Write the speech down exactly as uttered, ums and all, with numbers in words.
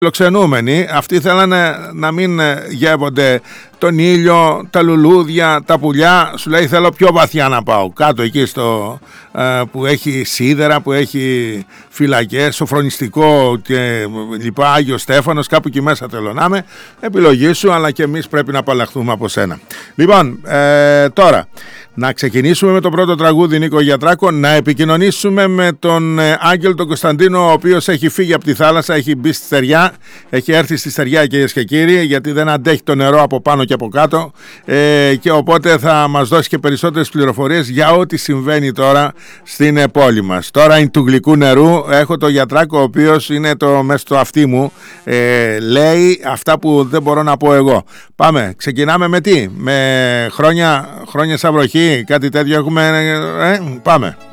φιλοξενούμενοι. Αυτοί θέλανε να μην γεύονται τον ήλιο, τα λουλούδια, τα πουλιά. Σου λέει θέλω πιο βαθιά να πάω, κάτω εκεί στο, ε, που έχει σίδερα, που έχει φυλακές, σοφρονιστικό και λοιπά, Άγιο Στέφανος, κάπου εκεί μέσα θέλω να είμαι. Επιλογή σου, αλλά και εμείς πρέπει να απαλλαχθούμε από σένα. Λοιπόν, ε, τώρα να ξεκινήσουμε με το πρώτο τραγούδι, Νίκο Γιατράκο, να επικοινωνήσουμε με τον ε, Άγγελο τον Κωνσταντίνο, ο οποίος έχει φύγει από τη θάλασσα, έχει μπει στη στεριά, έχει έρθει στη στεριά, κυρίες και κύριοι, γιατί δεν αντέχει το νερό από πάνω και από κάτω, ε, και οπότε θα μας δώσει και περισσότερες πληροφορίες για ό,τι συμβαίνει τώρα στην ε, πόλη μας. Τώρα είναι του γλυκού νερού, έχω τον Γιατράκο, ο οποίος είναι το, μέσα στο αυτί μου, ε, λέει αυτά που δεν μπορώ να πω εγώ. Πάμε, ξεκινάμε με τι, με χρόνια, χρόνια σαν βροχή, κάτι τέτοιο έχουμε, ε, πάμε.